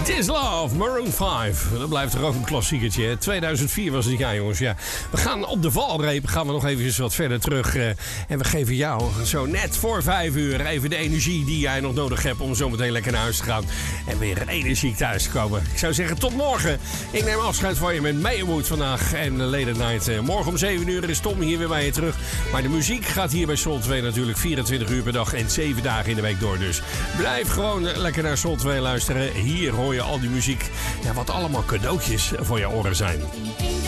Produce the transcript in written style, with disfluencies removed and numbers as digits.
This Love, Maroon 5. Dat blijft toch ook een klassiekertje. Hè? 2004 was het, ja jongens. Ja. We gaan op de valreep, gaan we nog even wat verder terug. En we geven jou zo net voor 5 uur even de energie die jij nog nodig hebt om zo meteen lekker naar huis te gaan. En weer energiek thuis te komen. Ik zou zeggen tot morgen. Ik neem afscheid van je met Maywood vandaag en Late Night. Morgen om 7 uur is Tom hier weer bij je terug. Maar de muziek gaat hier bij Sol 2 natuurlijk 24 uur per dag en 7 dagen in de week door. Dus blijf gewoon lekker naar Sol 2 luisteren. Hier hoor je al die muziek. Ja, wat allemaal cadeautjes voor je oren zijn.